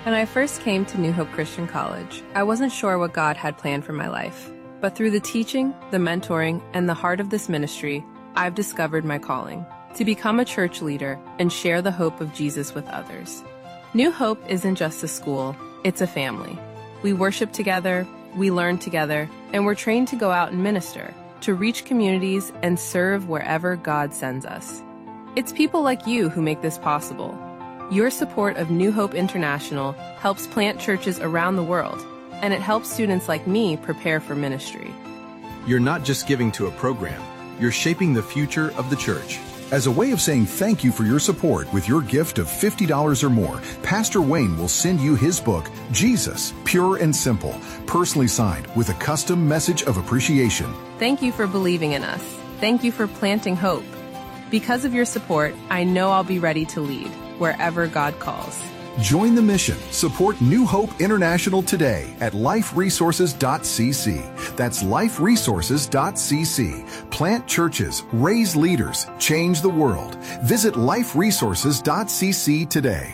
When I first came to New Hope Christian College, I wasn't sure what God had planned for my life. But through the teaching, the mentoring, and the heart of this ministry, I've discovered my calling to become a church leader and share the hope of Jesus with others. New Hope isn't just a school, it's a family. We worship together, we learn together, and we're trained to go out and minister, to reach communities and serve wherever God sends us. It's people like you who make this possible. Your support of New Hope International helps plant churches around the world, and it helps students like me prepare for ministry. You're not just giving to a program, you're shaping the future of the church. As a way of saying thank you for your support with your gift of $50 or more, Pastor Wayne will send you his book, Jesus, Pure and Simple, personally signed with a custom message of appreciation. Thank you for believing in us. Thank you for planting hope. Because of your support, I know I'll be ready to lead wherever God calls. Join the mission. Support New Hope International today at liferesources.cc. That's liferesources.cc. Plant churches, raise leaders, change the world. Visit liferesources.cc today.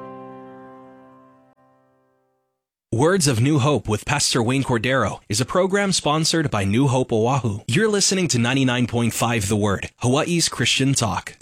Words of New Hope with Pastor Wayne Cordero is a program sponsored by New Hope Oahu. You're listening to 99.5 The Word, Hawaii's Christian talk.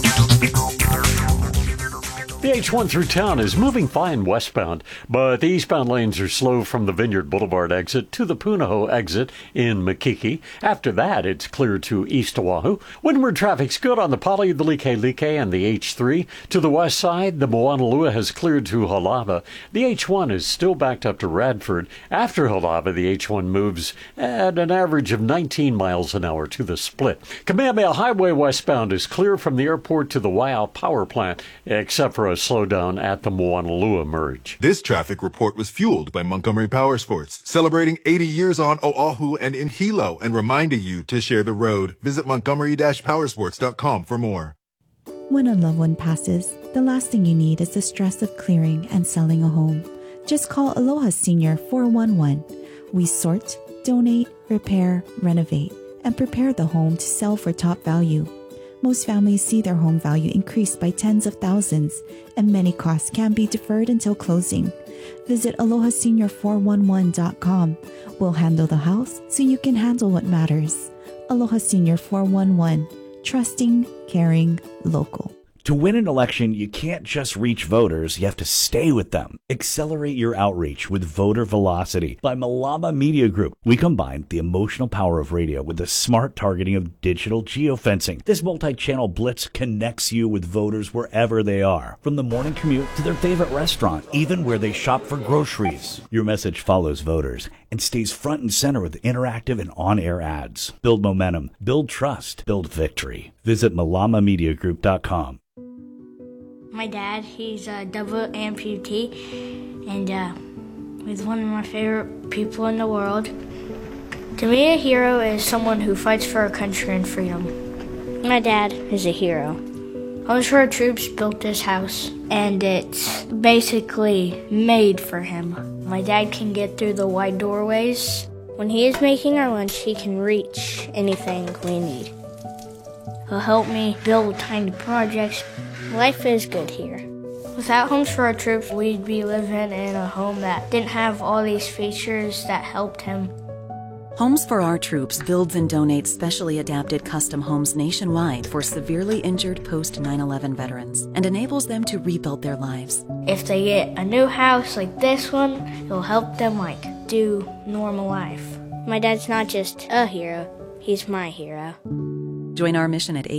The H1 through town is moving fine westbound, but the eastbound lanes are slow from the Vineyard Boulevard exit to the Punahou exit in Makiki. After that, it's clear to East Oahu. Windward traffic's good on the Pali, the Like and the H3. To the west side, the Moanalua has cleared to Halava. The H1 is still backed up to Radford. After Halava, the H1 moves at an average of 19 miles an hour to the split. Kamehameha Highway westbound is clear from the airport to the Waiau Power Plant, except for a slowdown at the Moanalua merge. This traffic report was fueled by Montgomery Power Sports, celebrating 80 years on Oahu and in Hilo, and reminding you to share the road. Visit montgomery-powersports.com for more. When a loved one passes, the last thing you need is the stress of clearing and selling a home. Just call Aloha Senior 411. We sort, donate, repair, renovate, and prepare the home to sell for top value. Most families see their home value increase by tens of thousands, and many costs can be deferred until closing. Visit AlohaSenior411.com. We'll handle the house so you can handle what matters. Aloha Senior 411. Trusting, caring, local. To win an election, you can't just reach voters, you have to stay with them. Accelerate your outreach with Voter Velocity by Malama Media Group. We combine the emotional power of radio with the smart targeting of digital geofencing. This multi-channel blitz connects you with voters wherever they are, from the morning commute to their favorite restaurant, even where they shop for groceries. Your message follows voters and stays front and center with interactive and on-air ads. Build momentum, build trust, build victory. Visit malamamediagroup.com. My dad, he's a double amputee, and he's one of my favorite people in the world. To me, a hero is someone who fights for our country and freedom. My dad is a hero. Homes for Our Troops built this house, and it's basically made for him. My dad can get through the wide doorways. When he is making our lunch, he can reach anything we need. He'll help me build tiny projects. Life is good here. Without Homes for Our Troops, we'd be living in a home that didn't have all these features that helped him. Homes for Our Troops builds and donates specially adapted custom homes nationwide for severely injured post-9/11 veterans and enables them to rebuild their lives. If they get a new house like this one, it'll help them do normal life. My dad's not just a hero, he's my hero. Join our mission at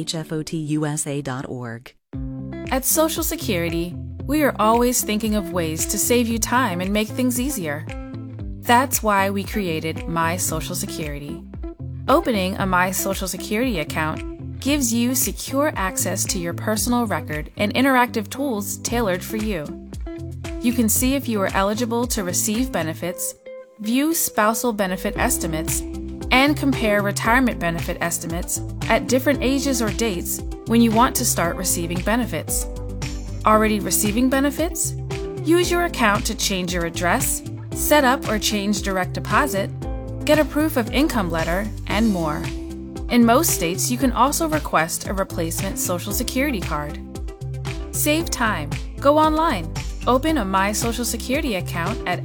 hfotusa.org. At Social Security, we are always thinking of ways to save you time and make things easier. That's why we created My Social Security. Opening a My Social Security account gives you secure access to your personal record and interactive tools tailored for you. You can see if you are eligible to receive benefits, view spousal benefit estimates, and compare retirement benefit estimates at different ages or dates when you want to start receiving benefits. Already receiving benefits? Use your account to change your address, set up or change direct deposit, get a proof of income letter, and more. In most states, you can also request a replacement Social Security card. Save time. Go online. Open a My Social Security account at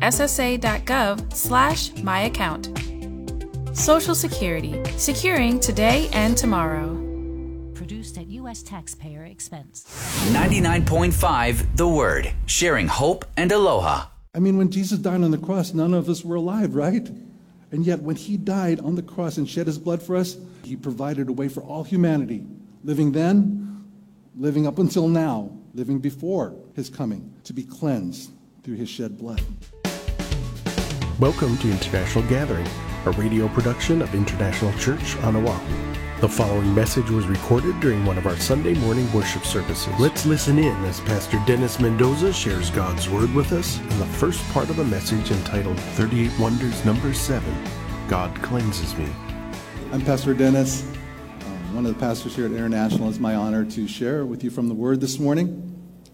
ssa.gov/myaccount. Social Security, securing today and tomorrow. Produced at U.S. taxpayer expense. 99.5 The Word, sharing hope and aloha. I mean, when Jesus died on the cross, none of us were alive, right? And yet when he died on the cross and shed his blood for us, he provided a way for all humanity, living then, living up until now, living before his coming, to be cleansed through his shed blood. Welcome to International Gathering, a radio production of International Church on Oahu. The following message was recorded during one of our Sunday morning worship services. Let's listen in as Pastor Dennis Mendoza shares God's Word with us in the first part of a message entitled 38 Wonders Number 7, God Cleanses Me. I'm Pastor Dennis, one of the pastors here at International. It's my honor to share with you from the Word this morning.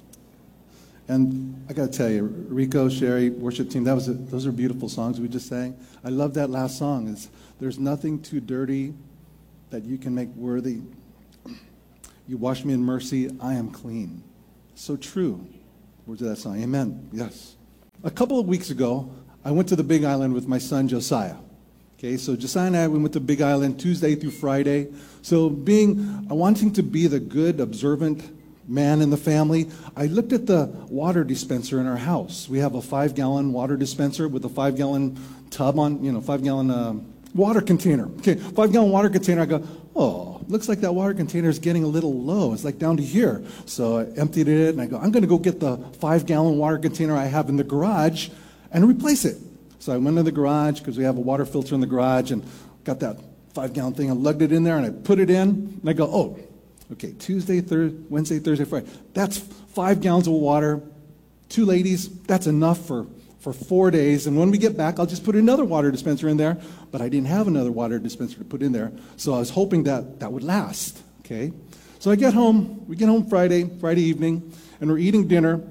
And I got to tell you, Rico, Sherry, worship team, those are beautiful songs we just sang. I love that last song. There's nothing too dirty that you can make worthy. You wash me in mercy, I am clean. So true. Words of that song. Amen. Yes. A couple of weeks ago, I went to the Big Island with my son, Josiah. Okay, so Josiah and I, we went to Big Island Tuesday through Friday. So wanting to be the good, observant man in the family, I looked at the water dispenser in our house. We have a 5-gallon water dispenser with a 5-gallon tub on, 5-gallon water container. Okay, 5-gallon water container. I go, oh, looks like that water container is getting a little low. It's like down to here. So I emptied it, and I go, I'm going to go get the 5-gallon water container I have in the garage and replace it. So I went to the garage because we have a water filter in the garage and got that 5-gallon thing and lugged it in there, and I put it in, and I go, oh, okay, Tuesday, Wednesday, Thursday, Friday. That's 5 gallons of water. 2 ladies, that's enough for 4 days. And when we get back, I'll just put another water dispenser in there. But I didn't have another water dispenser to put in there. So I was hoping that would last. Okay. So I get home. We get home Friday evening, and we're eating dinner.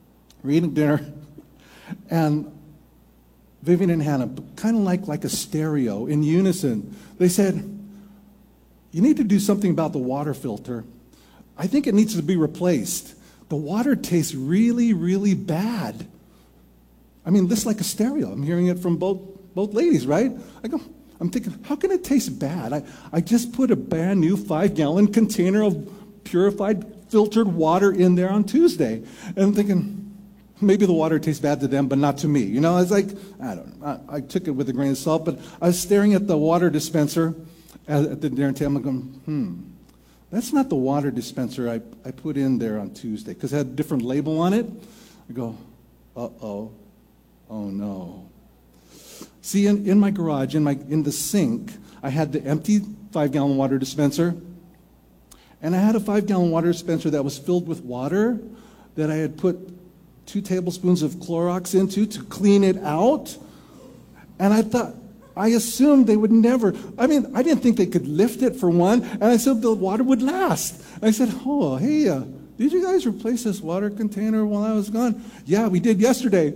And Vivian and Hannah, kind of like a stereo in unison, they said, you need to do something about the water filter. I think it needs to be replaced. The water tastes really, really bad. I mean, this is like a stereo. I'm hearing it from both ladies, right? I'm thinking, how can it taste bad? I just put a brand new 5-gallon container of purified, filtered water in there on Tuesday. And I'm thinking, maybe the water tastes bad to them, but not to me. It's like, I don't know. I took it with a grain of salt, but I was staring at the water dispenser at the dinner table. I'm going, that's not the water dispenser I put in there on Tuesday, because it had a different label on it. I go, uh-oh. Oh no. See, in my garage, in the sink, I had the empty 5-gallon water dispenser, and I had a 5-gallon water dispenser that was filled with water that I had put 2 tablespoons of Clorox into to clean it out. And I assumed they would never, I didn't think they could lift it for one, and I assumed the water would last. And I said, oh, hey, did you guys replace this water container while I was gone? Yeah, we did yesterday.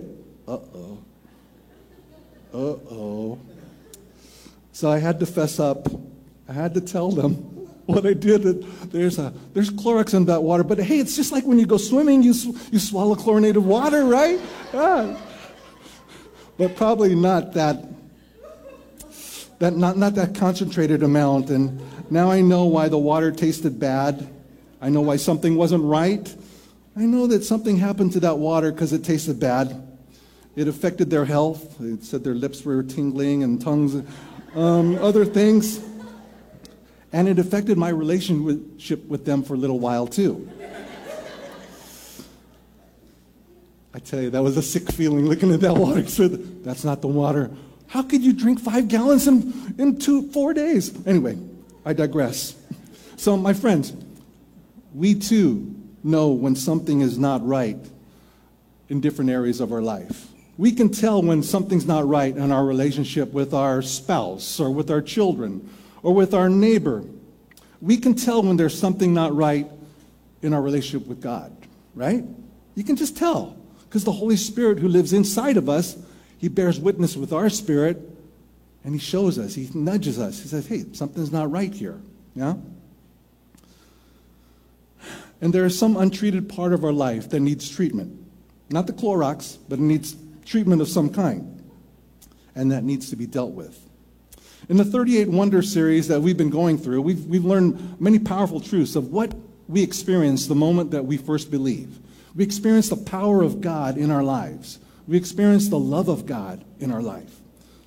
Uh-oh. So I had to fess up. I had to tell them what I did. There's Clorox in that water, but hey, it's just like when you go swimming, you swallow chlorinated water, right? Yeah. But probably not that concentrated amount. And now I know why the water tasted bad. I know why something wasn't right. I know that something happened to that water because it tasted bad. It affected their health. It said their lips were tingling and tongues, other things. And it affected my relationship with them for a little while too. I tell you, that was a sick feeling looking at that water. That's not the water. How could you drink 5 gallons in 4 days? Anyway, I digress. So my friends, we too know when something is not right in different areas of our life. We can tell when something's not right in our relationship with our spouse or with our children or with our neighbor. We can tell when there's something not right in our relationship with God, right? You can just tell because the Holy Spirit who lives inside of us, he bears witness with our spirit and he shows us, he nudges us. He says, hey, something's not right here, yeah? And there is some untreated part of our life that needs treatment. Not the Clorox, but it needs treatment of some kind. And that needs to be dealt with. In the 38 Wonder series that we've been going through, we've learned many powerful truths of what we experience the moment that we first believe. We experience the power of God in our lives. We experience the love of God in our life.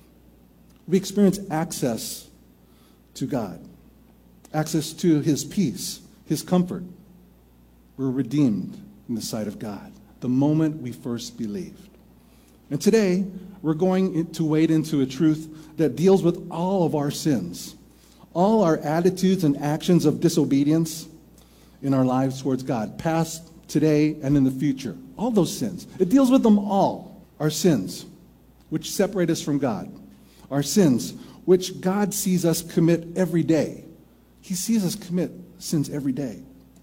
We experience access to God, access to His peace, His comfort. We're redeemed in the sight of God the moment we first believed. And today, we're going to wade into a truth that deals with all of our sins, all our attitudes and actions of disobedience in our lives towards God, past, today, and in the future. All those sins. It deals with them all. Our sins, which separate us from God. Our sins, which God sees us commit every day. He sees us commit sins every day.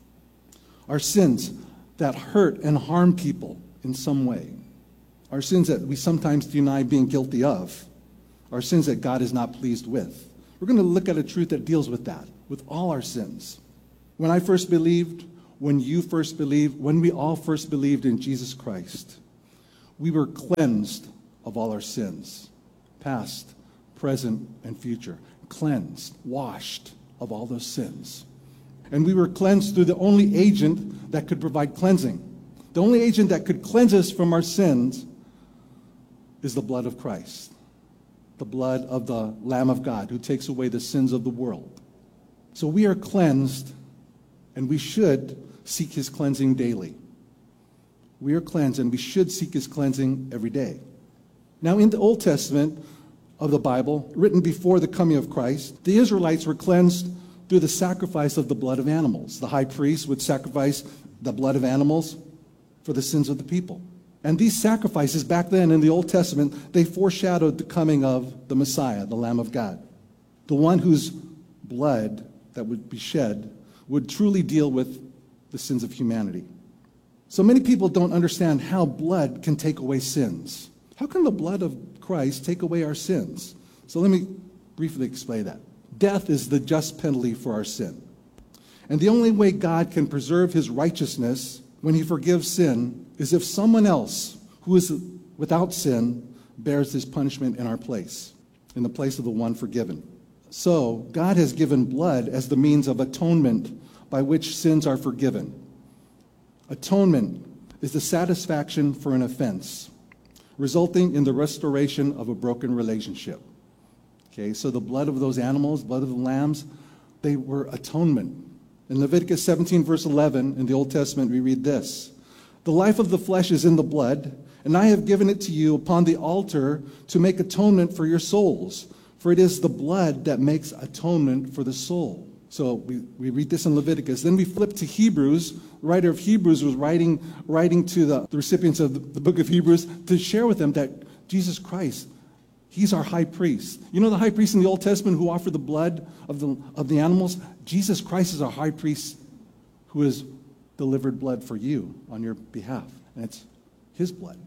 Our sins that hurt and harm people in some way. Our sins that we sometimes deny being guilty of. Our sins that God is not pleased with. We're going to look at a truth that deals with that, with all our sins. When I first believed, when you first believed, when we all first believed in Jesus Christ, we were cleansed of all our sins, past, present, and future. Cleansed, washed of all those sins. And we were cleansed through the only agent that could provide cleansing. The only agent that could cleanse us from our sins is the blood of Christ, the blood of the Lamb of God who takes away the sins of the world. So we are cleansed, and we should seek His cleansing daily. We are cleansed, and we should seek His cleansing every day. Now, in the Old Testament of the Bible, written before the coming of Christ, the Israelites were cleansed through the sacrifice of the blood of animals. The high priest would sacrifice the blood of animals for the sins of the people. And these sacrifices back then in the Old Testament, they foreshadowed the coming of the Messiah, the Lamb of God. The one whose blood that would be shed would truly deal with the sins of humanity. So many people don't understand how blood can take away sins. How can the blood of Christ take away our sins? So let me briefly explain that. Death is the just penalty for our sin. And the only way God can preserve His righteousness when He forgives sin is if someone else who is without sin bears this punishment in our place, in the place of the one forgiven. So God has given blood as the means of atonement by which sins are forgiven. Atonement is the satisfaction for an offense, resulting in the restoration of a broken relationship. Okay, so the blood of those animals, blood of the lambs, they were atonement. In Leviticus 17, verse 11, in the Old Testament, we read this: "The life of the flesh is in the blood, and I have given it to you upon the altar to make atonement for your souls. For it is the blood that makes atonement for the soul." So we read this in Leviticus. Then we flip to Hebrews. The writer of Hebrews was writing to the recipients of the book of Hebrews to share with them that Jesus Christ, He's our high priest. You know the high priest in the Old Testament who offered the blood of the animals? Jesus Christ is our high priest who has delivered blood for you on your behalf. And it's His blood.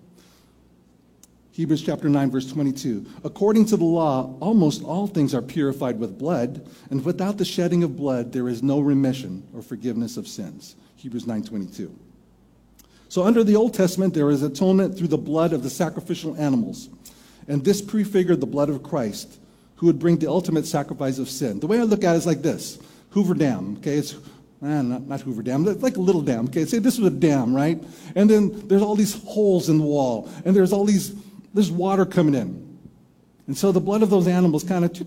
Hebrews chapter 9, verse 22. "According to the law, almost all things are purified with blood, and without the shedding of blood, there is no remission or forgiveness of sins." Hebrews 9:22. So under the Old Testament, there is atonement through the blood of the sacrificial animals. And this prefigured the blood of Christ, who would bring the ultimate sacrifice of sin. The way I look at it is like this. Hoover Dam, okay? It's not Hoover Dam, it's like a little dam, okay? Say this was a dam, right? And then there's all these holes in the wall, and there's water coming in. And so the blood of those animals kind of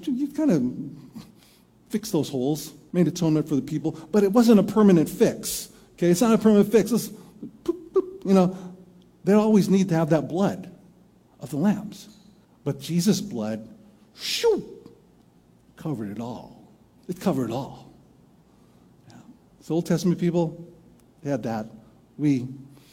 fixed those holes, made atonement for the people, but it wasn't a permanent fix, okay? It's not a permanent fix. It's boop, boop, they always need to have that blood of the lambs. But Jesus' blood, shoo, covered it all. It covered it all. Yeah. So Old Testament people, they had that. We,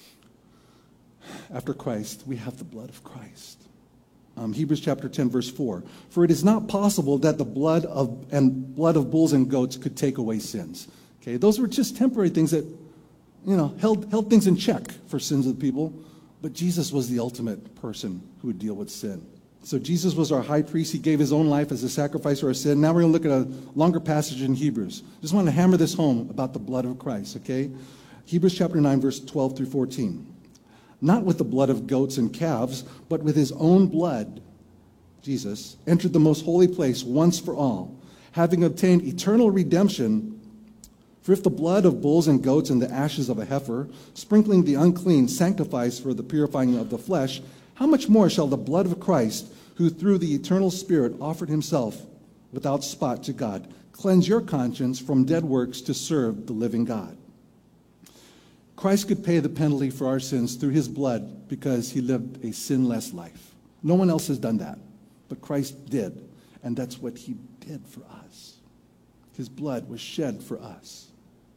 after Christ, we have the blood of Christ. Hebrews chapter 10, verse 4. "For it is not possible that the blood of bulls and goats could take away sins." Okay, those were just temporary things that, held things in check for sins of the people. But Jesus was the ultimate person who would deal with sin. So Jesus was our high priest. He gave His own life as a sacrifice for our sin. Now we're going to look at a longer passage in Hebrews. Just want to hammer this home about the blood of Christ, okay? Hebrews chapter 9, verse 12 through 14. not with the blood of goats and calves, but with his own blood, Jesus, entered the most holy place once for all, having obtained eternal redemption. For if the blood of bulls and goats and the ashes of a heifer, sprinkling the unclean, sanctifies for the purifying of the flesh, how much more shall the blood of Christ, who through the eternal Spirit offered himself without spot to God, cleanse your conscience from dead works to serve the living God? Christ could pay the penalty for our sins through his blood because he lived a sinless life. No one else has done that, but Christ did, and that's what he did for us. His blood was shed for us.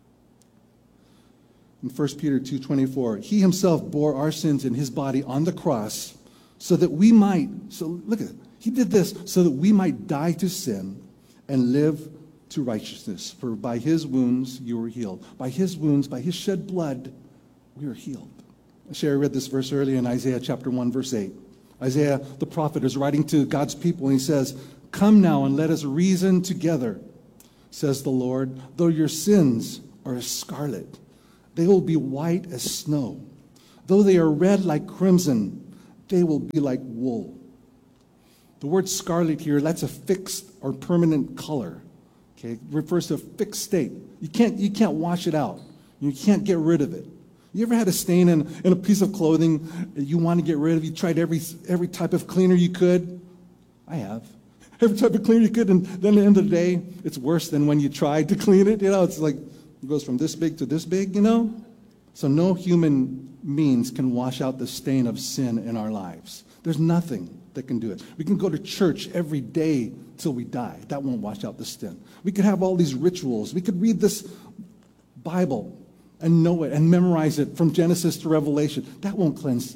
In 1 Peter 2:24, he himself bore our sins in his body on the cross so that we might, so look at it, he did this so that we might die to sin and live to righteousness. For by his wounds you were healed. By his wounds, by his shed blood, we are healed. Sherry read this verse earlier in Isaiah chapter 1, verse 8. Isaiah, the prophet, is writing to God's people, and he says, "Come now and let us reason together, says the Lord. Though your sins are as scarlet, they will be white as snow. Though they are red like crimson, they will be like wool." The word scarlet here, that's a fixed or permanent color. Okay, it refers to a fixed state. You can't wash it out. You can't get rid of it. You ever had a stain in a piece of clothing that you want to get rid of? You tried every type of cleaner you could? I have. Every type of cleaner you could, and then at the end of the day, it's worse than when you tried to clean it. It's like it goes from this big to this big, So no human means can wash out the stain of sin in our lives. There's nothing that can do it. We can go to church every day till we die. That won't wash out the sin. We could have all these rituals. We could read this Bible and know it and memorize it from Genesis to Revelation. That won't cleanse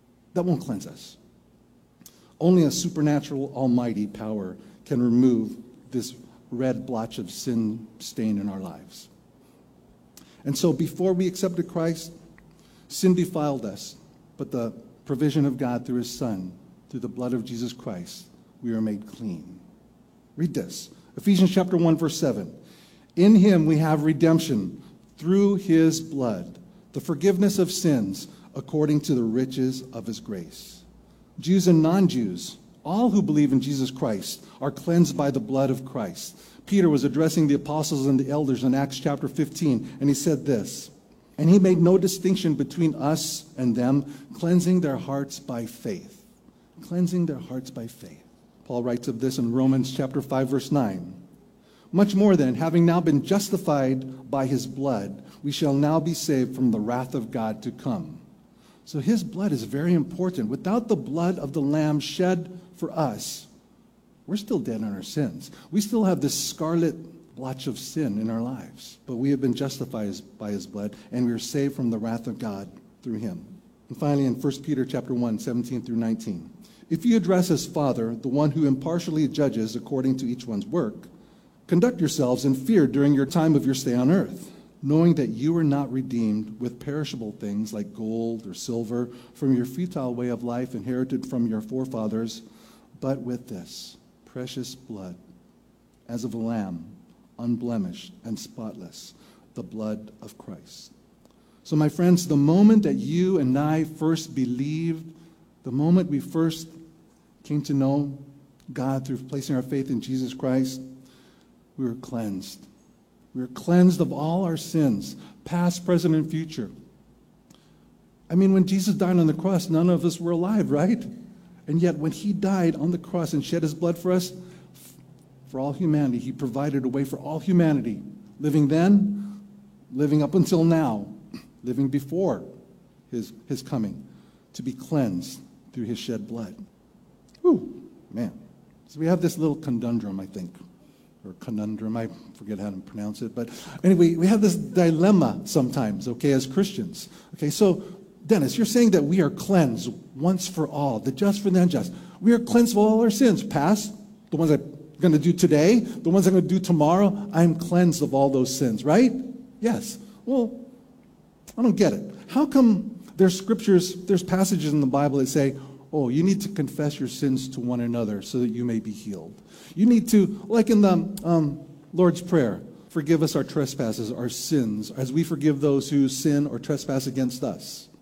us. Only a supernatural almighty power can remove this red blotch of sin stain in our lives. And so before we accepted Christ, sin defiled us, but the provision of God through his Son, through the blood of Jesus Christ, we are made clean. Read this. Ephesians chapter 1, verse 7. In him we have redemption through his blood, the forgiveness of sins according to the riches of his grace. Jews and non-Jews, all who believe in Jesus Christ, are cleansed by the blood of Christ. Peter was addressing the apostles and the elders in Acts chapter 15, and he said this, "And he made no distinction between us and them, cleansing their hearts by faith." Cleansing their hearts by faith. Paul writes of this in Romans chapter 5, verse 9. "Much more then, having now been justified by his blood, we shall now be saved from the wrath of God to come." So his blood is very important. Without the blood of the Lamb shed for us, we're still dead in our sins. We still have this scarlet blotch of sin in our lives. But we have been justified by his blood, and we are saved from the wrath of God through him. And finally, in 1 Peter chapter 1, 17 through 19. "If you address as Father, the one who impartially judges according to each one's work, conduct yourselves in fear during your time of your stay on earth, knowing that you are not redeemed with perishable things like gold or silver from your futile way of life inherited from your forefathers, but with this precious blood, as of a lamb, unblemished and spotless, the blood of Christ." So my friends, the moment that you and I first believed, the moment we first came to know God through placing our faith in Jesus Christ, we were cleansed. We were cleansed of all our sins, past, present, and future. I mean, when Jesus died on the cross, none of us were alive, right? And yet when he died on the cross and shed his blood for us, for all humanity, he provided a way for all humanity, living then, living up until now, living before his coming, to be cleansed through his shed blood. Whew, man. So we have this little conundrum, I think, or conundrum, I forget how to pronounce it. But anyway, we have this dilemma sometimes, okay, as Christians. Okay, so Dennis, you're saying that we are cleansed once for all, the just for the unjust. We are cleansed of all our sins, past, the ones I'm going to do today, the ones I'm going to do tomorrow. I'm cleansed of all those sins, right? Yes. Well, I don't get it. How come there's scriptures, there's passages in the Bible that say, oh, you need to confess your sins to one another so that you may be healed. You need to, like in the Lord's Prayer, forgive us our trespasses, our sins, as we forgive those who sin or trespass against us.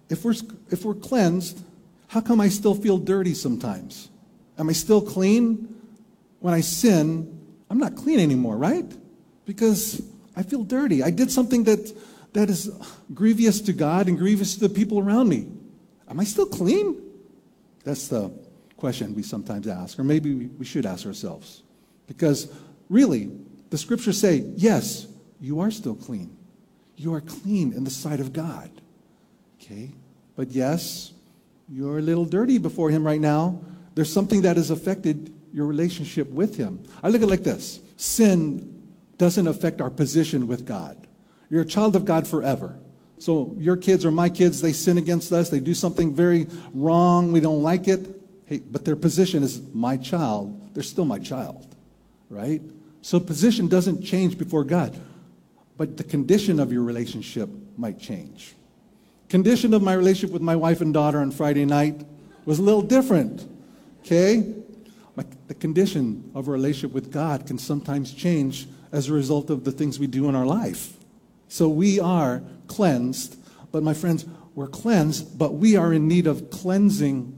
if we're cleansed, how come I still feel dirty sometimes? Am I still clean? When I sin, I'm not clean anymore, right? Because I feel dirty. I did something that is grievous to God and grievous to the people around me. Am I still clean? That's the question we sometimes ask, or maybe we should ask ourselves. Because really, the scriptures say, yes, you are still clean. You are clean in the sight of God. Okay? But yes, you're a little dirty before him right now. There's something that has affected your relationship with him. I look at it like this. Sin doesn't affect our position with God. You're a child of God forever. So your kids or my kids, they sin against us. They do something very wrong. We don't like it. Hey, but their position is my child. They're still my child, right? So position doesn't change before God. But the condition of your relationship might change. Condition of my relationship with my wife and daughter on Friday night was a little different, okay? The condition of a relationship with God can sometimes change as a result of the things we do in our life. So we are cleansed, but my friends, we're cleansed, but we are in need of cleansing,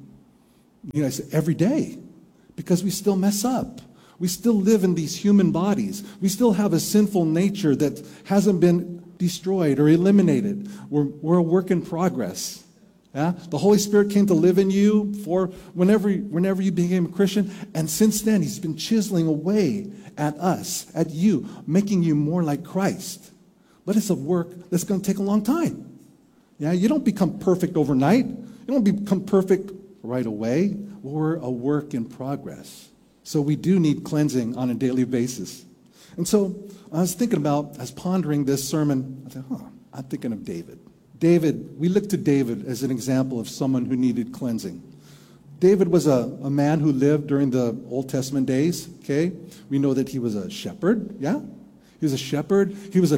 every day, because we still mess up. We still live in these human bodies. We still have a sinful nature that hasn't been destroyed or eliminated. We're a work in progress. Yeah? The Holy Spirit came to live in you for whenever you became a Christian, and since then he's been chiseling away at us, at you, making you more like Christ. But it's a work that's going to take a long time. Yeah, you don't become perfect overnight. You don't become perfect right away. We're a work in progress. So we do need cleansing on a daily basis. And so I was pondering this sermon, I thought, I'm thinking of David. David, we look to David as an example of someone who needed cleansing. David was a man who lived during the Old Testament days, okay? We know that he was a shepherd, yeah? He was a shepherd. He was a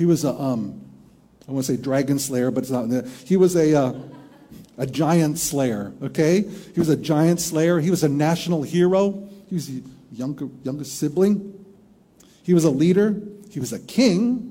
I want to say dragon slayer, but it's not. He was a giant slayer, okay? He was a giant slayer. He was a national hero. He was the youngest sibling. He was a leader. He was a king.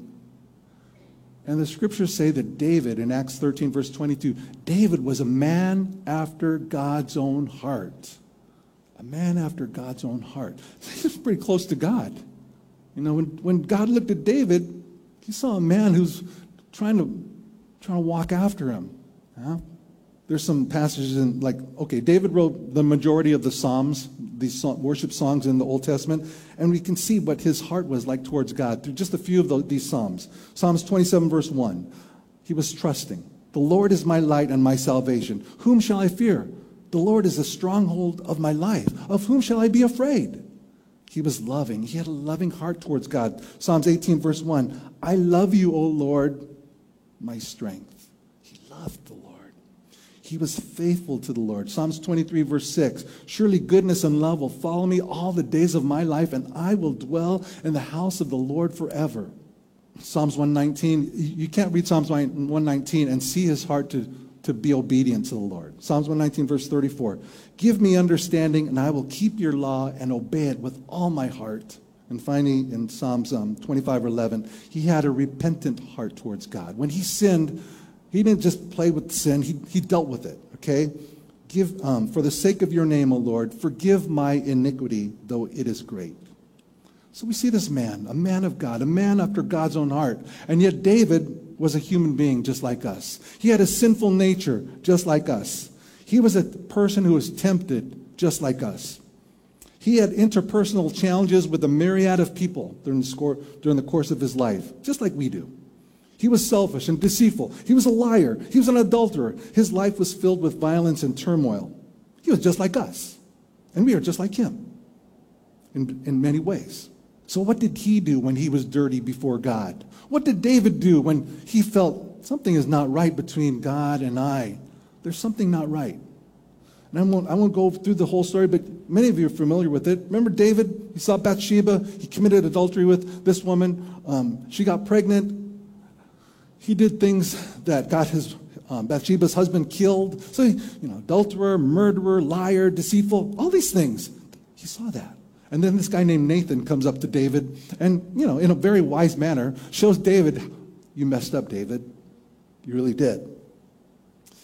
And the scriptures say that David, in Acts 13, verse 22, David was a man after God's own heart. A man after God's own heart. He was pretty close to God. When God looked at David, he saw a man who's trying to walk after him. Yeah? There's some passages David wrote the majority of the Psalms, these worship songs in the Old Testament, and we can see what his heart was like towards God through just a few of these Psalms. Psalms 27, verse 1, he was trusting. The Lord is my light and my salvation. Whom shall I fear? The Lord is the stronghold of my life. Of whom shall I be afraid? He was loving. He had a loving heart towards God. Psalms 18, verse 1, I love you, O Lord, my strength. He loved the Lord. He was faithful to the Lord. Psalms 23, verse 6, surely goodness and love will follow me all the days of my life, and I will dwell in the house of the Lord forever. Psalms 119, you can't read Psalms 119 and see his heart to be obedient to the Lord. Psalms 119, verse 34, give me understanding, and I will keep your law and obey it with all my heart. And finally, in Psalms 25:11, he had a repentant heart towards God. When he sinned, he didn't just play with sin, he dealt with it, okay? For the sake of your name, O Lord, forgive my iniquity, though it is great. So we see this man, a man of God, a man after God's own heart. And yet David was a human being just like us. He had a sinful nature just like us. He was a person who was tempted just like us. He had interpersonal challenges with a myriad of people during the course of his life, just like we do. He was selfish and deceitful. He was a liar. He was an adulterer. His life was filled with violence and turmoil. He was just like us. And we are just like him in many ways. So what did he do when he was dirty before God? What did David do when he felt something is not right between God and I? There's something not right. And I won't go through the whole story, but many of you are familiar with it. Remember David? He saw Bathsheba. He committed adultery with this woman. She got pregnant. He did things that got Bathsheba's husband killed. So, adulterer, murderer, liar, deceitful, all these things. He saw that. And then this guy named Nathan comes up to David and, in a very wise manner, shows David, you messed up, David. You really did.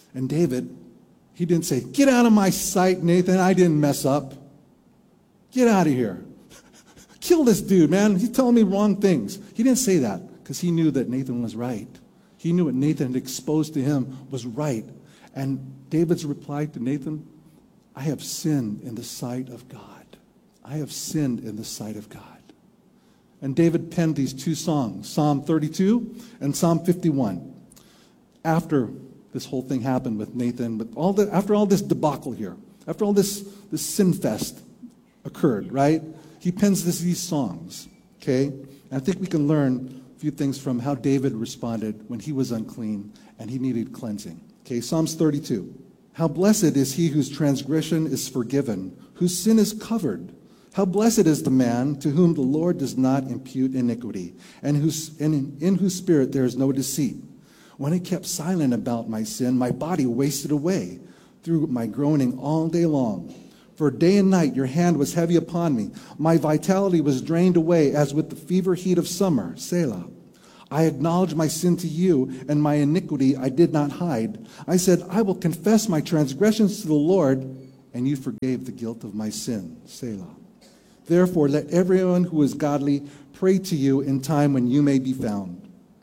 And David, he didn't say, "Get out of my sight, Nathan. I didn't mess up. Get out of here. Kill this dude, man. He's telling me wrong things." He didn't say that because he knew that Nathan was right. He knew what Nathan had exposed to him was right. And David's reply to Nathan, "I have sinned in the sight of God. I have sinned in the sight of God." And David penned these two songs, Psalm 32 and Psalm 51. After this whole thing happened with Nathan, but after all this debacle here, after all this sin fest occurred, right? He pens these songs, okay? And I think we can learn a few things from how David responded when he was unclean and he needed cleansing. Okay, Psalms 32. "How blessed is he whose transgression is forgiven, whose sin is covered. How blessed is the man to whom the Lord does not impute iniquity, and in whose spirit there is no deceit. When I kept silent about my sin, my body wasted away through my groaning all day long. For day and night your hand was heavy upon me. My vitality was drained away as with the fever heat of summer. Selah. I acknowledged my sin to you, and my iniquity I did not hide. I said, I will confess my transgressions to the Lord, and you forgave the guilt of my sin. Selah. Therefore, let everyone who is godly pray to you in time when you may be found."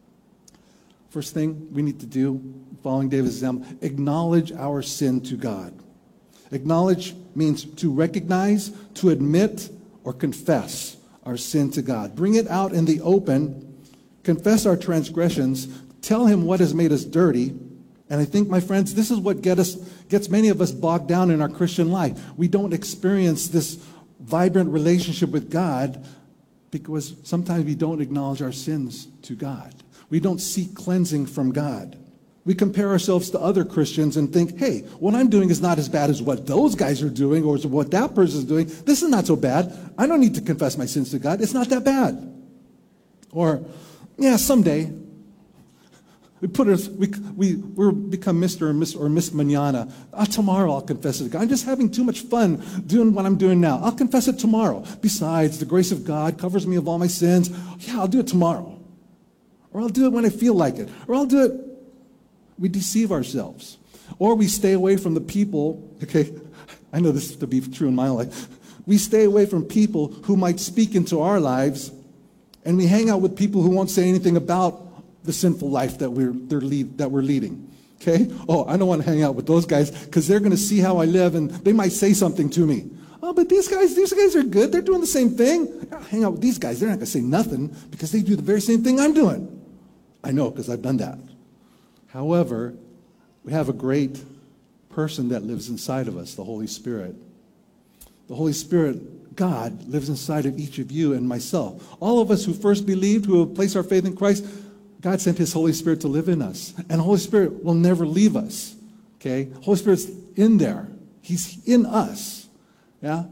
First thing we need to do, following David's example, acknowledge our sin to God. Acknowledge means to recognize, to admit, or confess our sin to God. Bring it out in the open, confess our transgressions, tell him what has made us dirty. And I think, my friends, this is what gets many of us bogged down in our Christian life. We don't experience this vibrant relationship with God because sometimes we don't acknowledge our sins to God. We don't seek cleansing from God. We compare ourselves to other Christians and think, hey, what I'm doing is not as bad as what those guys are doing or what that person is doing. This is not so bad. I don't need to confess my sins to God. It's not that bad. Or, yeah, someday. We become Mr. or Miss Manana. Tomorrow I'll confess it to God. I'm just having too much fun doing what I'm doing now. I'll confess it tomorrow. Besides, the grace of God covers me of all my sins. Yeah, I'll do it tomorrow. Or I'll do it when I feel like it. Or I'll do it. We deceive ourselves. Or we stay away from the people. Okay, I know this to be true in my life. We stay away from people who might speak into our lives, and we hang out with people who won't say anything about the sinful life that we're leading. Okay? Oh, I don't want to hang out with those guys because they're going to see how I live and they might say something to me. Oh, but these guys are good. They're doing the same thing. I'll hang out with these guys. They're not going to say nothing because they do the very same thing I'm doing. I know because I've done that. However, we have a great person that lives inside of us, the Holy Spirit. The Holy Spirit, God, lives inside of each of you and myself. All of us who first believed, who have placed our faith in Christ, God sent his Holy Spirit to live in us. And the Holy Spirit will never leave us. Okay? Holy Spirit's in there. He's in us. Yeah?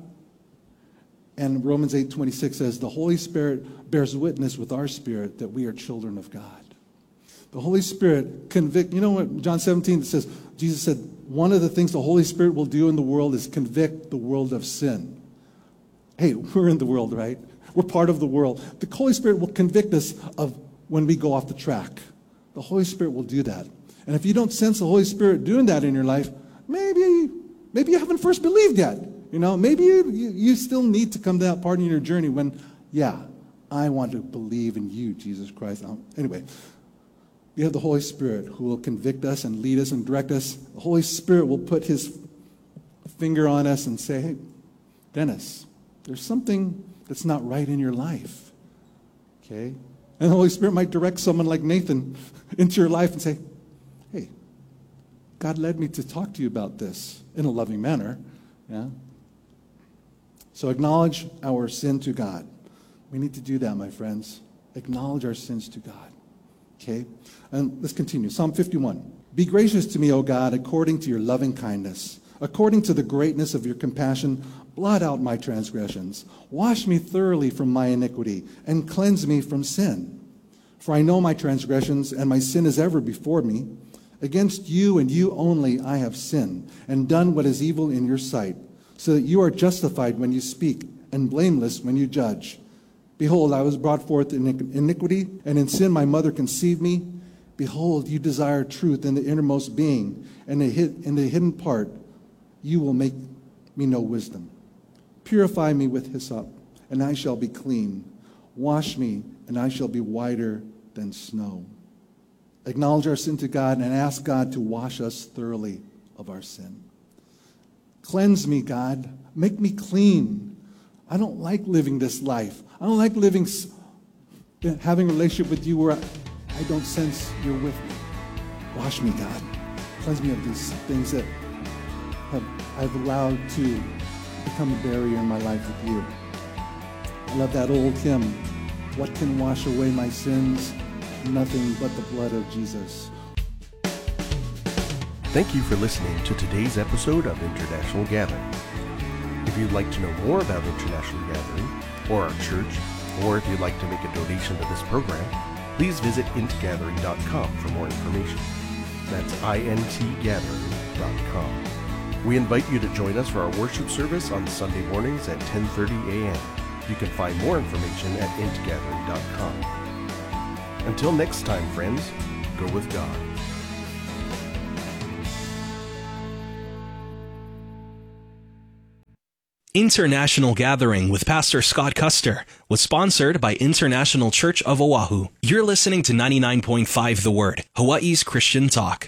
And Romans 8:26 says, the Holy Spirit bears witness with our spirit that we are children of God. The Holy Spirit convict. You know what John 17 says? Jesus said, one of the things the Holy Spirit will do in the world is convict the world of sin. Hey, we're in the world, right? We're part of the world. The Holy Spirit will convict us of when we go off the track. The Holy Spirit will do that. And if you don't sense the Holy Spirit doing that in your life, maybe you haven't first believed yet. You know, maybe you still need to come to that part in your journey when, yeah, I want to believe in you, Jesus Christ. Anyway, we have the Holy Spirit who will convict us and lead us and direct us. The Holy Spirit will put his finger on us and say, hey, Dennis, there's something that's not right in your life. Okay? And the Holy Spirit might direct someone like Nathan into your life and say, hey, God led me to talk to you about this in a loving manner. Yeah? So acknowledge our sin to God. We need to do that, my friends. Acknowledge our sins to God. Okay? And let's continue. Psalm 51. Be gracious to me, O God, according to your loving kindness. According to the greatness of your compassion, blot out my transgressions. Wash me thoroughly from my iniquity, and cleanse me from sin. For I know my transgressions, and my sin is ever before me. Against you and you only I have sinned, and done what is evil in your sight, so that you are justified when you speak, and blameless when you judge. Behold, I was brought forth in iniquity, and in sin my mother conceived me. Behold, you desire truth in the innermost being, and in the hidden part you will make me know wisdom. Purify me with hyssop, and I shall be clean. Wash me, and I shall be whiter than snow. Acknowledge our sin to God and ask God to wash us thoroughly of our sin. Cleanse me, God. Make me clean. I don't like living this life. I don't like having a relationship with you where I don't sense you're with me. Wash me, God. Cleanse me of these things that I've allowed to become a barrier in my life with you. I love that old hymn, what can wash away my sins? Nothing but the blood of Jesus. Thank you for listening to today's episode of International Gathering. If you'd like to know more about International Gathering, or our church, or if you'd like to make a donation to this program, please visit intgathering.com for more information. That's intgathering.com. We invite you to join us for our worship service on Sunday mornings at 10:30 a.m. You can find more information at intgathering.com. Until next time, friends, go with God. International Gathering with Pastor Scott Custer was sponsored by International Church of Oahu. You're listening to 99.5 The Word, Hawaii's Christian talk.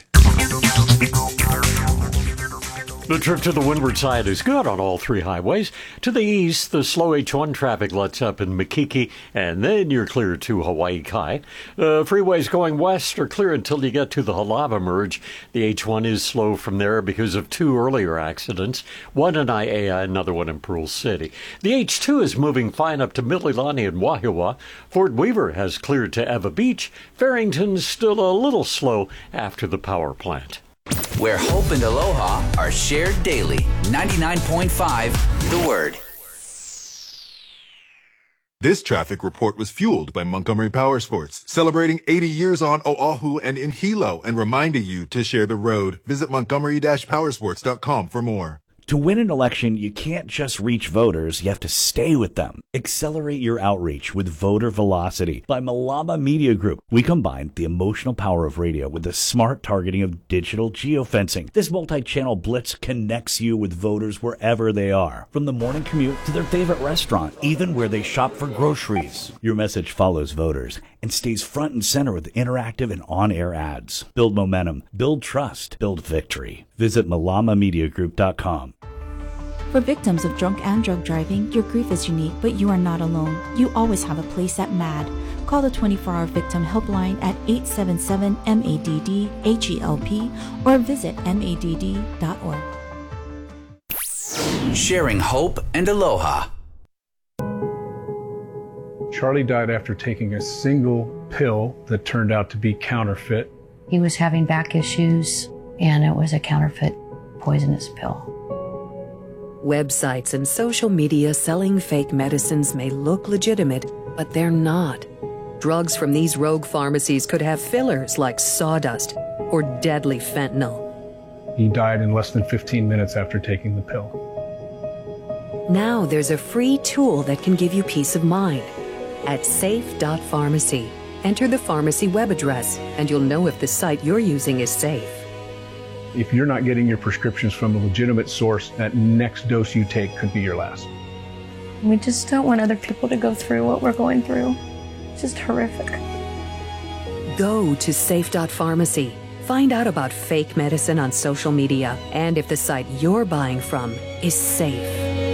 The trip to the windward side is good on all three highways. To the east, the slow H1 traffic lets up in Makiki, and then you're clear to Hawaii Kai. The freeways going west are clear until you get to the Halava merge. The H1 is slow from there because of two earlier accidents, one in Aiea, another one in Pearl City. The H2 is moving fine up to Mililani and Wahiawa. Fort Weaver has cleared to Eva Beach. Farrington's still a little slow after the power plant. Where hope and aloha are shared daily. 99.5 The Word. This traffic report was fueled by Montgomery Power Sports, celebrating 80 years on Oahu and in Hilo, and reminding you to share the road. Visit montgomery-powersports.com for more. To win an election, you can't just reach voters, you have to stay with them. Accelerate your outreach with Voter Velocity by Malama Media Group. We combine the emotional power of radio with the smart targeting of digital geofencing. This multi-channel blitz connects you with voters wherever they are, from the morning commute to their favorite restaurant, even where they shop for groceries. Your message follows voters and stays front and center with interactive and on-air ads. Build momentum, build trust, build victory. Visit malamamediagroup.com. For victims of drunk and drug driving, your grief is unique, but you are not alone. You always have a place at MAD. Call the 24-hour victim helpline at 877-MADD-HELP or visit madd.org. Sharing hope and aloha. Charlie died after taking a single pill that turned out to be counterfeit. He was having back issues, and it was a counterfeit poisonous pill. Websites and social media selling fake medicines may look legitimate, but they're not. Drugs from these rogue pharmacies could have fillers like sawdust or deadly fentanyl. He died in less than 15 minutes after taking the pill. Now there's a free tool that can give you peace of mind. At safe.pharmacy, enter the pharmacy web address, and you'll know if the site you're using is safe. If you're not getting your prescriptions from a legitimate source, that next dose you take could be your last. We just don't want other people to go through what we're going through. It's just horrific. Go to safe.pharmacy. Find out about fake medicine on social media and if the site you're buying from is safe.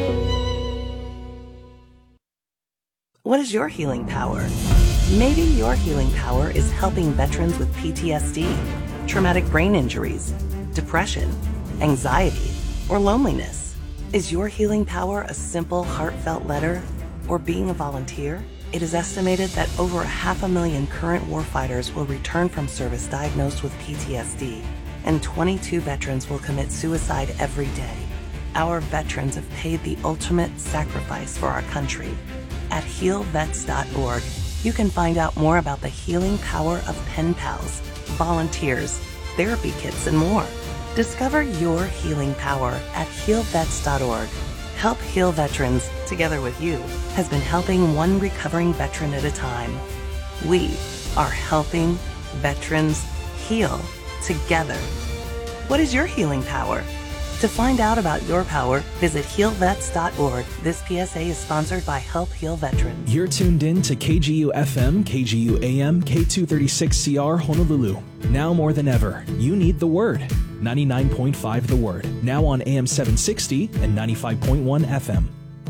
What is your healing power? Maybe your healing power is helping veterans with PTSD, traumatic brain injuries, depression, anxiety, or loneliness. Is your healing power a simple, heartfelt letter or being a volunteer? It is estimated that over 500,000 current warfighters will return from service diagnosed with PTSD, and 22 veterans will commit suicide every day. Our veterans have paid the ultimate sacrifice for our country. At healvets.org, you can find out more about the healing power of pen pals, volunteers, therapy kits, and more. Discover your healing power at healvets.org. Help Heal Veterans, together with you, has been helping one recovering veteran at a time. We are helping veterans heal together. What is your healing power? To find out about your power, visit healvets.org. This PSA is sponsored by Help Heal Veterans. You're tuned in to KGU FM, KGU AM, K236CR Honolulu. Now more than ever, you need the Word. 99.5 The Word. Now on AM 760 and 95.1 FM.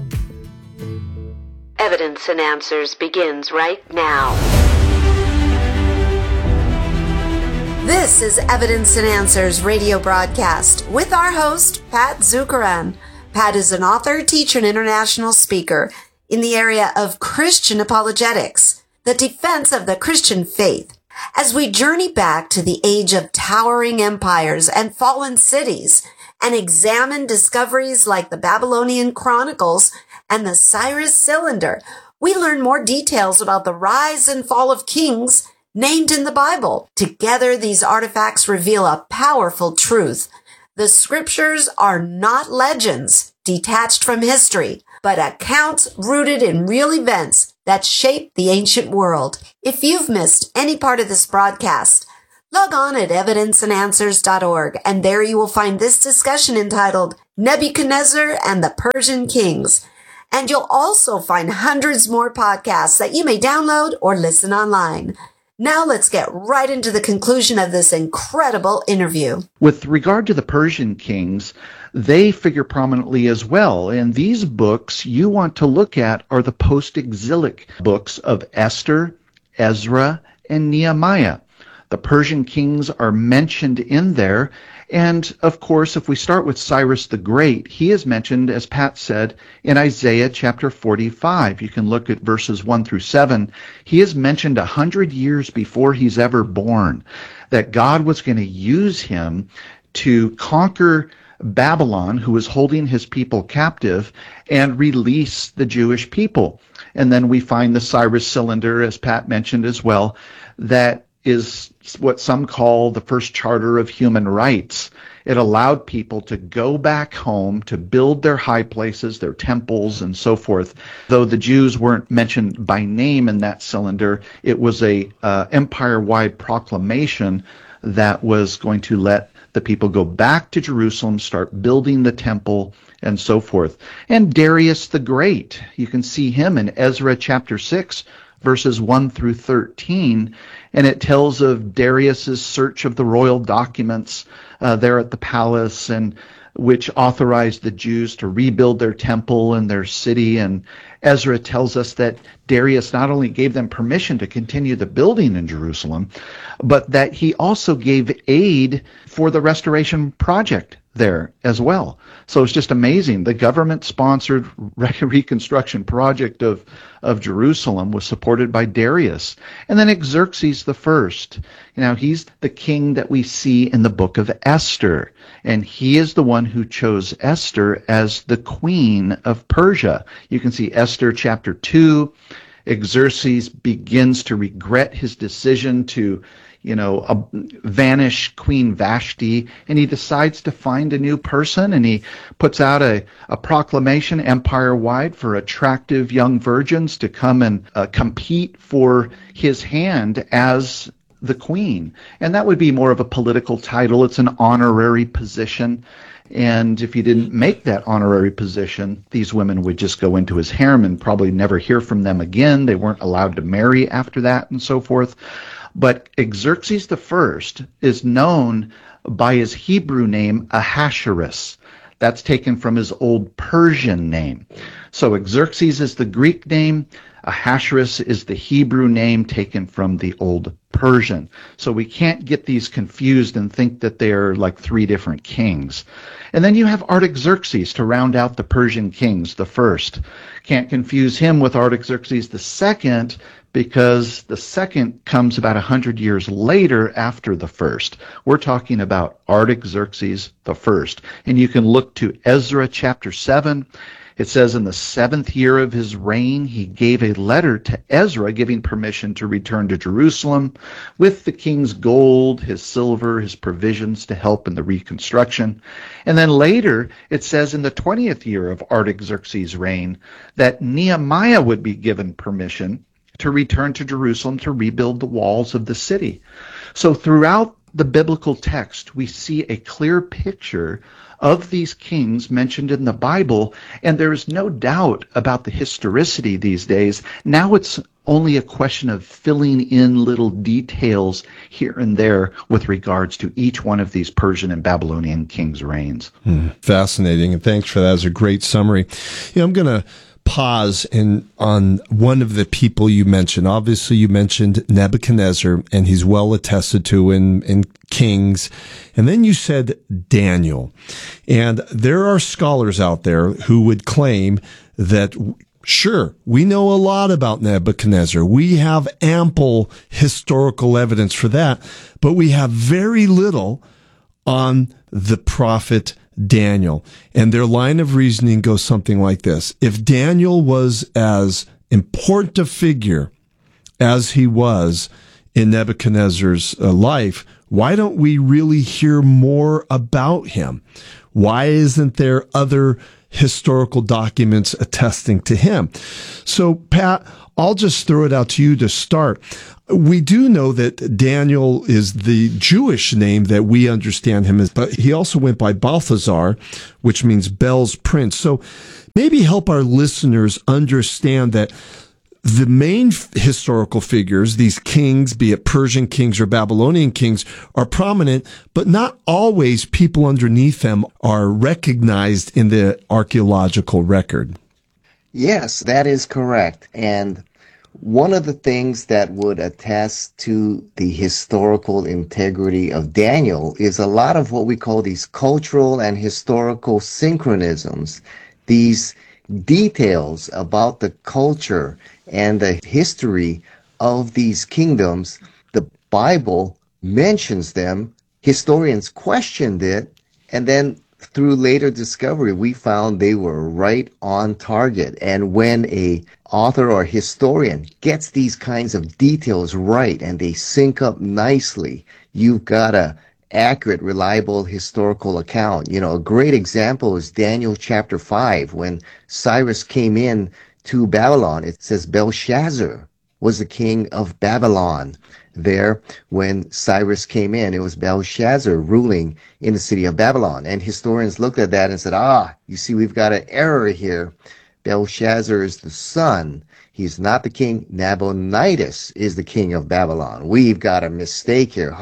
Evidence and Answers begins right now. This is Evidence and Answers radio broadcast with our host, Pat Zukeran. Pat is an author, teacher, and international speaker in the area of Christian apologetics, the defense of the Christian faith. As we journey back to the age of towering empires and fallen cities and examine discoveries like the Babylonian Chronicles and the Cyrus Cylinder, we learn more details about the rise and fall of kings named in the Bible. Together, these artifacts reveal a powerful truth. The scriptures are not legends detached from history, but accounts rooted in real events that shaped the ancient world. If you've missed any part of this broadcast, log on at evidenceandanswers.org, and there you will find this discussion entitled Nebuchadnezzar and the Persian Kings. And you'll also find hundreds more podcasts that you may download or listen online. Now let's get right into the conclusion of this incredible interview. With regard to the Persian kings, they figure prominently as well. And these books you want to look at are the post-exilic books of Esther, Ezra, and Nehemiah. The Persian kings are mentioned in there. And, of course, if we start with Cyrus the Great, he is mentioned, as Pat said, in Isaiah chapter 45. You can look at verses 1 through 7. He is mentioned 100 years before he's ever born, that God was going to use him to conquer Babylon, who was holding his people captive, and release the Jewish people. And then we find the Cyrus Cylinder, as Pat mentioned as well, that is what some call the first charter of human rights. It allowed people to go back home, to build their high places, their temples, and so forth. Though the Jews weren't mentioned by name in that cylinder, it was a empire-wide proclamation that was going to let the people go back to Jerusalem, start building the temple, and so forth. And Darius the Great, you can see him in Ezra chapter 6, verses 1 through 13, and it tells of Darius's search of the royal documents there at the palace, and which authorized the Jews to rebuild their temple and their city. And Ezra tells us that Darius not only gave them permission to continue the building in Jerusalem, but that he also gave aid for the restoration project there as well. So it's just amazing. The government-sponsored reconstruction project of Jerusalem was supported by Darius. And then Xerxes the First. Now, he's the king that we see in the book of Esther. And he is the one who chose Esther as the queen of Persia. You can see Esther chapter 2. Xerxes begins to regret his decision to vanish Queen Vashti, and he decides to find a new person, and he puts out a proclamation empire-wide for attractive young virgins to come and compete for his hand as the queen. And that would be more of a political title. It's an honorary position. And if he didn't make that honorary position, these women would just go into his harem and probably never hear from them again. They weren't allowed to marry after that and so forth. But Xerxes I is known by his Hebrew name Ahasuerus. That's taken from his old Persian name. So Xerxes is the Greek name. Ahasuerus is the Hebrew name taken from the old Persian. So we can't get these confused and think that they're like three different kings. And then you have Artaxerxes to round out the Persian kings, the first. Can't confuse him with Artaxerxes the second, because the second comes about 100 years later after the first. We're talking about Artaxerxes the first. And you can look to Ezra chapter 7. It says in the 7th year of his reign, he gave a letter to Ezra giving permission to return to Jerusalem with the king's gold, his silver, his provisions to help in the reconstruction. And then later, it says in the 20th year of Artaxerxes' reign that Nehemiah would be given permission to return to Jerusalem to rebuild the walls of the city. So throughout the biblical text, we see a clear picture of these kings mentioned in the Bible, and there is no doubt about the historicity these days. Now it's only a question of filling in little details here and there with regards to each one of these Persian and Babylonian kings' reigns. Fascinating, and thanks for that. That was a great summary. I'm going to pause on one of the people you mentioned. Obviously, you mentioned Nebuchadnezzar, and he's well attested to in Kings. And then you said Daniel. And there are scholars out there who would claim that, sure, we know a lot about Nebuchadnezzar. We have ample historical evidence for that, but we have very little on the prophet Daniel. And their line of reasoning goes something like this. If Daniel was as important a figure as he was in Nebuchadnezzar's life, why don't we really hear more about him? Why isn't there other historical documents attesting to him? So, Pat, I'll just throw it out to you to start. We do know that Daniel is the Jewish name that we understand him as, but he also went by Balthazar, which means Bel's prince. So maybe help our listeners understand that the main historical figures, these kings, be it Persian kings or Babylonian kings, are prominent, but not always people underneath them are recognized in the archaeological record. Yes, that is correct. And one of the things that would attest to the historical integrity of Daniel is a lot of what we call these cultural and historical synchronisms, these details about the culture and the history of these kingdoms. The Bible mentions them, historians questioned it, and then through later discovery, we found they were right on target. And when a author or historian gets these kinds of details right and they sync up nicely, you've got a accurate, reliable historical account. A great example is Daniel chapter 5. When Cyrus came in to Babylon, it says Belshazzar was the king of Babylon. There, when Cyrus came in, it was Belshazzar ruling in the city of Babylon. And historians looked at that and said, you see, we've got an error here. Belshazzar is the son. He's not the king. Nabonidus is the king of Babylon. We've got a mistake here.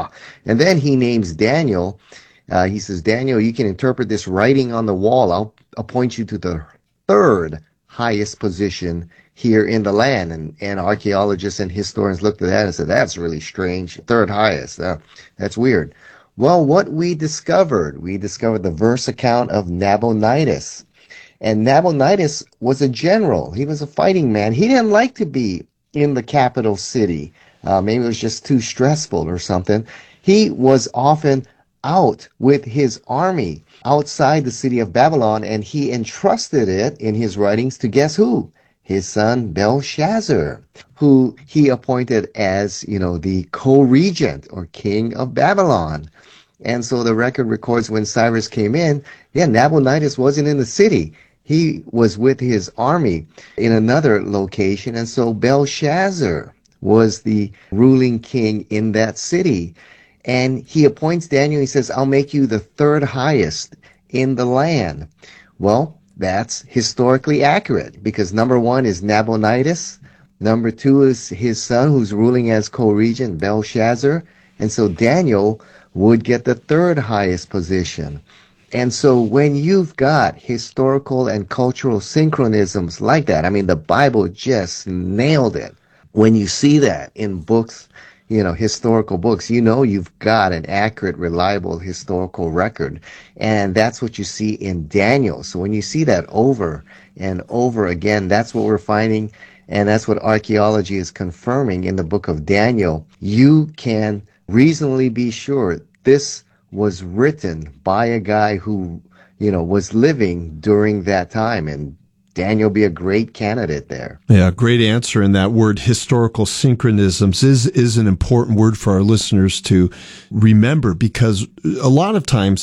And then he names Daniel. He says, Daniel, you can interpret this writing on the wall. I'll appoint you to the third highest position here in the land. And archaeologists and historians looked at that and said, that's really strange. Third highest. That's weird. Well, what we discovered the verse account of Nabonidus. And Nabonidus was a general. He was a fighting man. He didn't like to be in the capital city. Maybe it was just too stressful or something. He was often out with his army outside the city of Babylon, and he entrusted it in his writings to guess who? His son Belshazzar, who he appointed as, the co-regent or king of Babylon. And so the record records when Cyrus came in, Nabonidus wasn't in the city. He was with his army in another location, and so Belshazzar was the ruling king in that city. And he appoints Daniel. He says, I'll make you the third highest in the land. Well, that's historically accurate because number one is Nabonidus. Number two is his son who's ruling as co-regent, Belshazzar. And so Daniel would get the third highest position. And so when you've got historical and cultural synchronisms like that, the Bible just nailed it. When you see that in books, historical books, you've got an accurate, reliable historical record. And that's what you see in Daniel. So when you see that over and over again, that's what we're finding. And that's what archaeology is confirming in the book of Daniel. You can reasonably be sure this was written by a guy who, was living during that time. And Daniel be a great candidate there. Yeah, great answer. And that word historical synchronisms is an important word for our listeners to remember, because a lot of times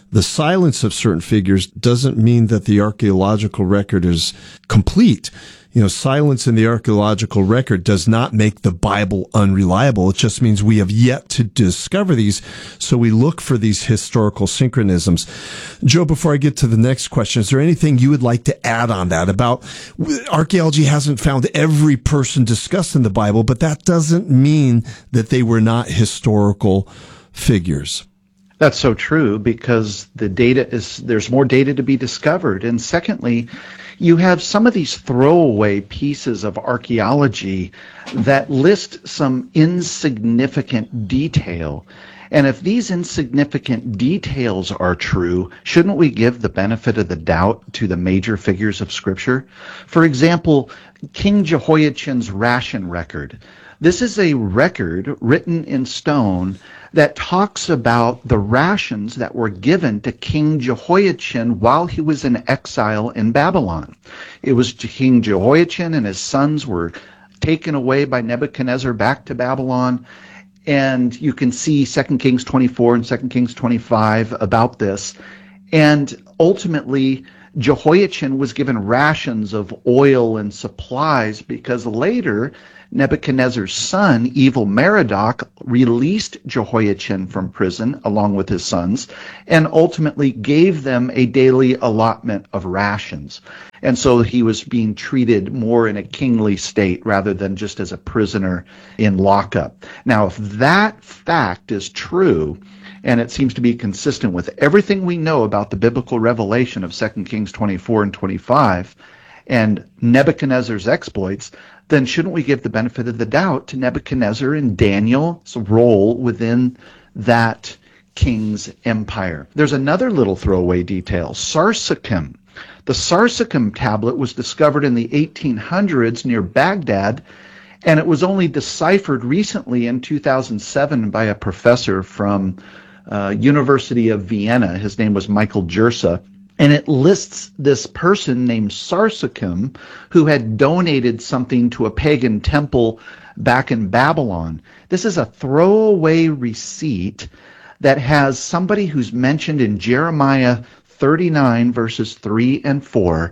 the silence of certain figures doesn't mean that the archaeological record is complete. Silence in the archaeological record does not make the Bible unreliable. It just means we have yet to discover these, so we look for these historical synchronisms. Joe, before I get to the next question, is there anything you would like to add on that about archaeology hasn't found every person discussed in the Bible, but that doesn't mean that they were not historical figures? That's so true, because there's more data to be discovered. And secondly, you have some of these throwaway pieces of archaeology that list some insignificant detail. And if these insignificant details are true, shouldn't we give the benefit of the doubt to the major figures of Scripture? For example, King Jehoiachin's ration record. This is a record written in stone that talks about the rations that were given to King Jehoiachin while he was in exile in Babylon. It was King Jehoiachin and his sons were taken away by Nebuchadnezzar back to Babylon. And you can see 2 Kings 24 and 2 Kings 25 about this. And ultimately, Jehoiachin was given rations of oil and supplies because later Nebuchadnezzar's son, Evil Merodach, released Jehoiachin from prison along with his sons and ultimately gave them a daily allotment of rations. And so he was being treated more in a kingly state rather than just as a prisoner in lockup. Now, if that fact is true, and it seems to be consistent with everything we know about the biblical revelation of 2 Kings 24 and 25 and Nebuchadnezzar's exploits, then shouldn't we give the benefit of the doubt to Nebuchadnezzar and Daniel's role within that king's empire? There's another little throwaway detail, Sarsacum. The Sarsacum tablet was discovered in the 1800s near Baghdad, and it was only deciphered recently in 2007 by a professor from University of Vienna. His name was Michael Jersa. And it lists this person named Sarsacum who had donated something to a pagan temple back in Babylon. This is a throwaway receipt that has somebody who's mentioned in Jeremiah 39 verses 3 and 4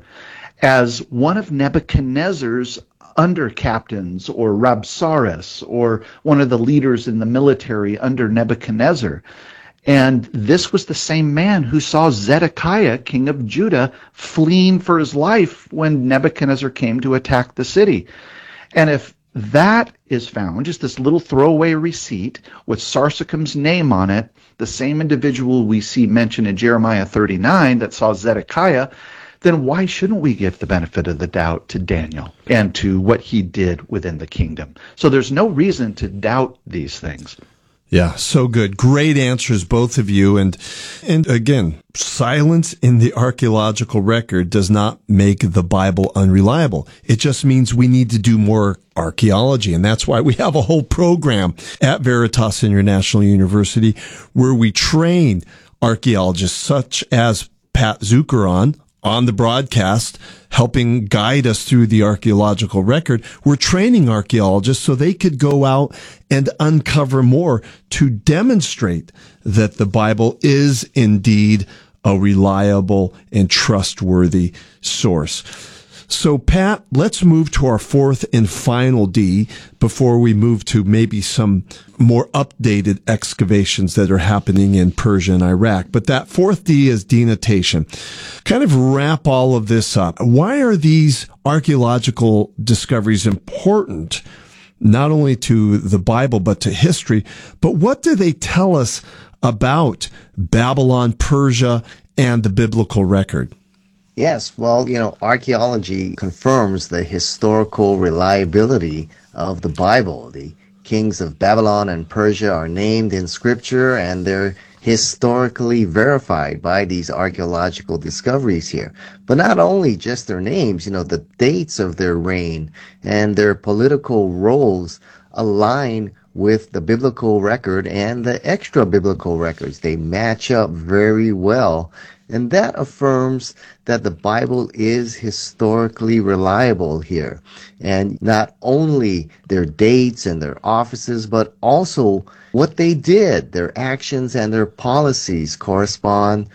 as one of Nebuchadnezzar's under captains or Rabsaris or one of the leaders in the military under Nebuchadnezzar. And this was the same man who saw Zedekiah, king of Judah, fleeing for his life when Nebuchadnezzar came to attack the city. And if that is found, just this little throwaway receipt with Sarsacum's name on it, the same individual we see mentioned in Jeremiah 39 that saw Zedekiah, then why shouldn't we give the benefit of the doubt to Daniel and to what he did within the kingdom? So there's no reason to doubt these things. Yeah, so good. Great answers, both of you. And again, silence in the archaeological record does not make the Bible unreliable. It just means we need to do more archaeology. And that's why we have a whole program at Veritas International University where we train archaeologists such as Pat Zukeran on the broadcast, helping guide us through the archaeological record. We're training archaeologists so they could go out and uncover more to demonstrate that the Bible is indeed a reliable and trustworthy source. So, Pat, let's move to our fourth and final D before we move to maybe some more updated excavations that are happening in Persia and Iraq. But that fourth D is denotation. Kind of wrap all of this up. Why are these archaeological discoveries important, not only to the Bible, but to history? But what do they tell us about Babylon, Persia, and the biblical record? Yes, well, archaeology confirms the historical reliability of the Bible. The kings of Babylon and Persia are named in Scripture, and they're historically verified by these archaeological discoveries here. But not only just their names, the dates of their reign and their political roles align with the biblical record and the extra biblical records. They match up very well. And that affirms that the Bible is historically reliable here. And not only their dates and their offices, but also what they did. Their actions and their policies correspond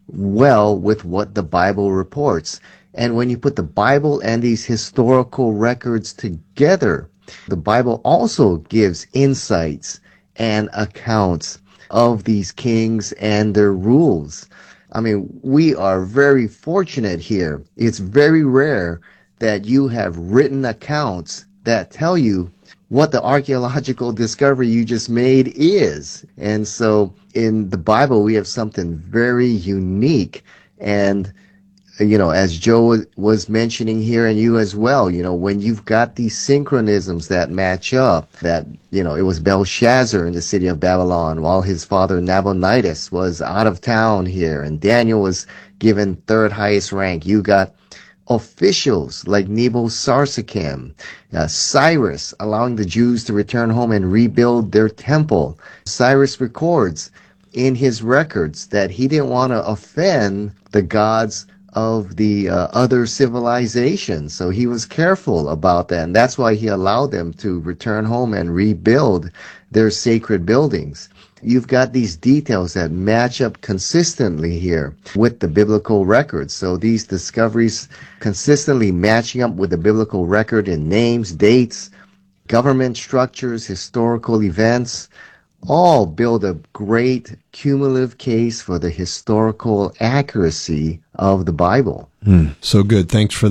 well with what the Bible reports. And when you put the Bible and these historical records together, the Bible also gives insights and accounts of these kings and their rules. I mean, we are very fortunate here. It's very rare that you have written accounts that tell you what the archaeological discovery you just made is. And so in the Bible, we have something very unique. And, you know, as Joe was mentioning here, and you as well, you know, when you've got these synchronisms that match up, that, you know, it was Belshazzar in the city of Babylon while his father Nabonidus was out of town here, and Daniel was given third highest rank. You got officials like Nebo-Sarsekim, Cyrus allowing the Jews to return home and rebuild their temple. Cyrus records in his records that he didn't want to offend the gods of the other civilizations, so he was careful about that, and that's why he allowed them to return home and rebuild their sacred buildings. You've got these details that match up consistently here with the biblical records. So these discoveries consistently matching up with the biblical record in names, dates, government structures, historical events, all build a great cumulative case for the historical accuracy of the Bible. So good. Thanks for